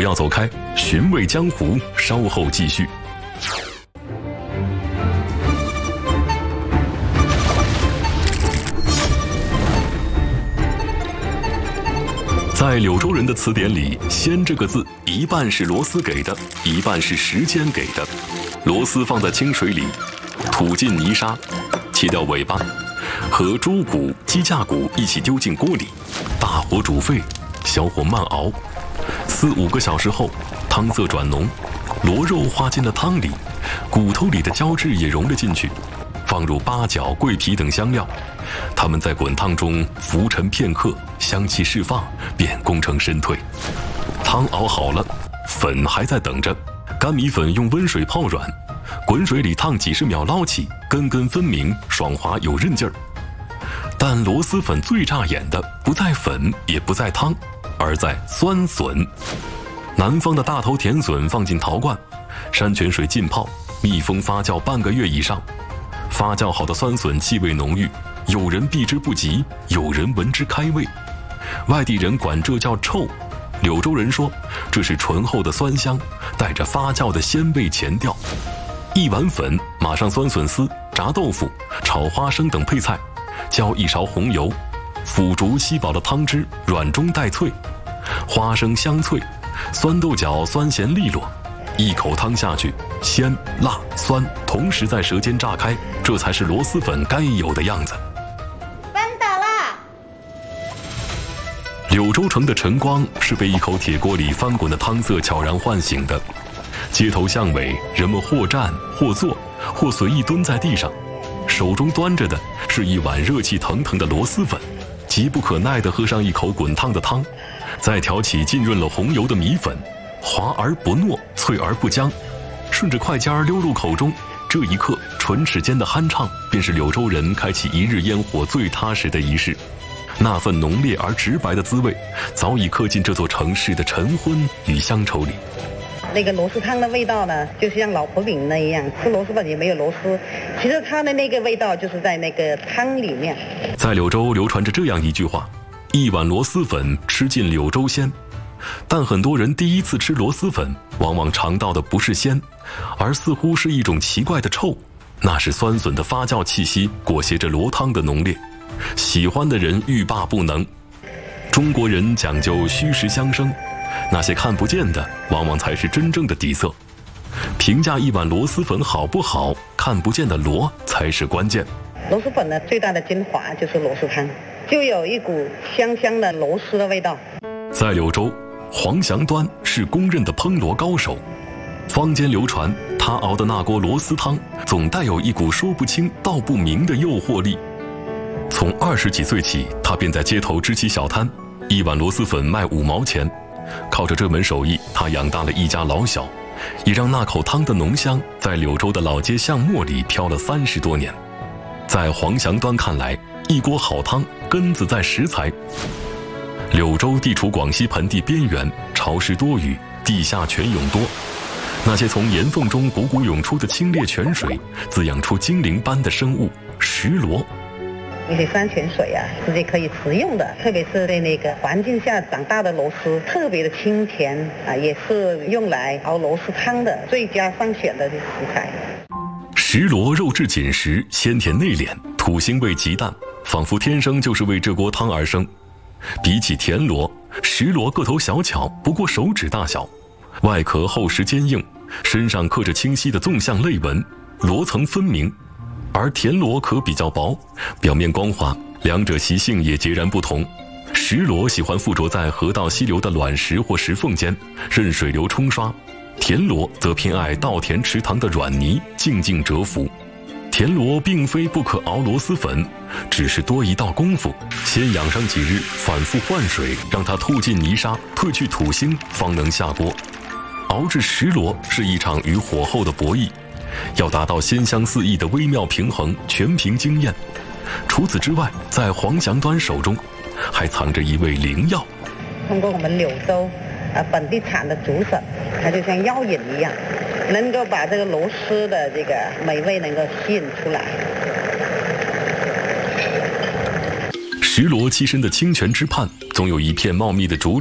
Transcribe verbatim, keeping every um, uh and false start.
要走开，寻味江湖，稍后继续。在柳州人的词典里，鲜这个字一半是螺丝给的，一半是时间给的。螺丝放在清水里，吐进泥沙，切掉尾巴，和猪骨、鸡架骨一起丢进锅里，大火煮沸，小火慢熬。四五个小时后，汤色转浓，螺肉滑进了汤里，骨头里的胶质也融了进去，放入八角、桂皮等香料，它们在滚烫中浮沉片刻，香气释放，便功成身退。汤熬好了，粉还在等着。干米粉用温水泡软，滚水里烫几十秒捞起，根根分明，爽滑有韧劲儿。但螺蛳粉最扎眼的不在粉，也不在汤，而在酸笋。南方的大头甜笋放进陶罐，山泉水浸泡，密封发酵半个月以上。发酵好的酸笋气味浓郁，有人避之不及，有人闻之开胃。外地人管这叫臭，柳州人说这是醇厚的酸香，带着发酵的鲜味前调。一碗粉，马上酸笋丝、炸豆腐、炒花生等配菜，浇一勺红油，腐竹吸饱了汤汁，软中带脆，花生香脆，酸豆角酸咸利落。一口汤下去，鲜、辣、酸同时在舌尖炸开，这才是螺蛳粉该有的样子。 翻倒了！ 柳州城的晨光是被一口铁锅里翻滚的汤色悄然唤醒的。街头巷尾，人们或站或坐，或随意蹲在地上，手中端着的是一碗热气腾腾的螺蛳粉，急不可耐地喝上一口滚烫的汤，再挑起浸润了红油的米粉，滑而不糯，脆而不僵，顺着筷尖溜入口中。这一刻，唇齿间的酣畅，便是柳州人开启一日烟火最踏实的仪式。那份浓烈而直白的滋味，早已刻进这座城市的晨昏与乡愁里。 那个螺蛳汤的味道呢，就像老婆饼那样，吃螺蛳粉也没有螺丝，其实它的那个味道就是在那个汤里面。 在柳州流传着这样一句话：一碗螺蛳粉，吃尽柳州鲜。但很多人第一次吃螺蛳粉，往往尝到的不是鲜，而似乎是一种奇怪的臭，那是酸笋的发酵气息裹挟着螺汤的浓烈。喜欢的人欲罢不能。中国人讲究虚实相生，那些看不见的往往才是真正的底色。评价一碗螺蛳粉好不好，看不见的螺才是关键。 螺蛳粉呢，最大的精华就是螺蛳汤，就有一股香香的螺丝的味道。 在柳州，黄祥端是公认的烹螺高手。坊间流传，他熬的那锅螺丝汤总带有一股说不清道不明的诱惑力。从二十几岁起，他便在街头支起小摊，一碗螺蛳粉卖五毛钱。靠着这门手艺，他养大了一家老小，也让那口汤的浓香在柳州的老街巷陌里飘了三十多年。在黄祥端看来，一锅好汤根子在食材。柳州地处广西盆地边缘，潮湿多雨，地下泉涌多。那些从岩缝中汩汩涌出的清冽泉水，滋养出精灵般的生物石螺。 那些山泉水啊，是些可以食用的，特别是在那个环境下长大的螺丝，特别的清甜啊，也是用来熬螺丝汤的最佳上选的食材。 石螺肉质紧实，鲜甜内敛，土腥味极淡，仿佛天生就是为这锅汤而生。比起田螺，石螺个头小巧，不过手指大小，外壳厚实坚硬，身上刻着清晰的纵向泪纹，螺层分明。而田螺壳比较薄，表面光滑，两者习性也截然不同。石螺喜欢附着在河道溪流的卵石或石缝间，任水流冲刷；田螺则偏爱稻田池塘的软泥，静静蛰伏。田螺并非不可熬螺蛳粉，只是多一道功夫，先养上几日，反复换水，让它吐尽泥沙，褪去土腥，方能下锅。熬制石螺是一场与火候的博弈，要达到鲜香四溢的微妙平衡，全凭经验。除此之外，在黄祥端手中还藏着一味灵药。 通过我们柳州啊本地产的竹笋，它就像药引一样，能够把这个螺蛳的这个美味能够吸引出来。 石螺栖身的清泉之畔，总有一片茂密的竹